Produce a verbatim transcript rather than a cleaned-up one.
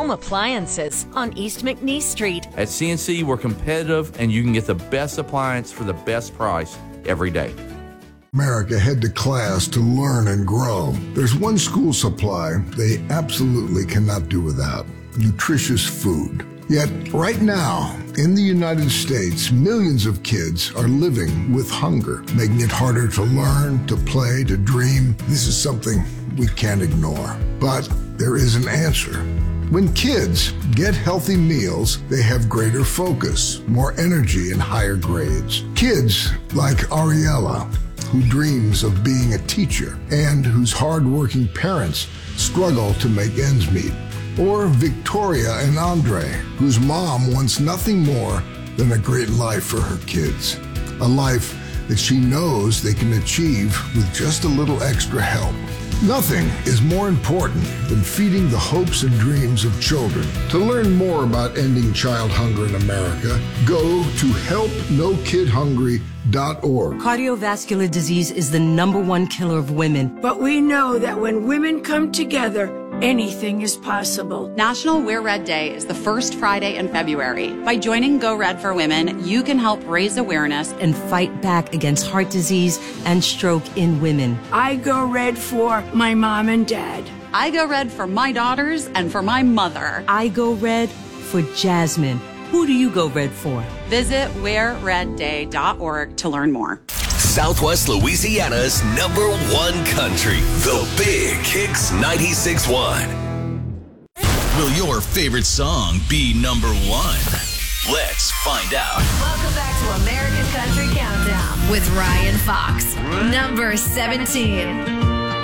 Home Appliances on East McNeese Street. At C N C, we're competitive, and you can get the best appliance for the best price every day. America head to class to learn and grow. There's one school supply they absolutely cannot do without: nutritious food. Yet, right now, in the United States, millions of kids are living with hunger, making it harder to learn, to play, to dream. This is something we can't ignore. But there is an answer. When kids get healthy meals, they have greater focus, more energy, and higher grades. Kids like Ariella, who dreams of being a teacher and whose hardworking parents struggle to make ends meet. Or Victoria and Andre, whose mom wants nothing more than a great life for her kids. A life that she knows they can achieve with just a little extra help. Nothing is more important than feeding the hopes and dreams of children. To learn more about ending child hunger in America, go to help no kid hungry dot org. Cardiovascular disease is the number one killer of women. But we know that when women come together, anything is possible. National Wear Red Day is the first Friday in February. By joining Go Red for Women, you can help raise awareness and fight back against heart disease and stroke in women. I go red for my mom and dad. I go red for my daughters and for my mother. I go red for Jasmine. Who do you go red for? Visit wear red day dot org to learn more. Southwest Louisiana's number one country, The Big Kicks ninety-six point one. Will your favorite song be number one? Let's find out. Welcome back to American Country Countdown with Ryan Fox. Number seventeen.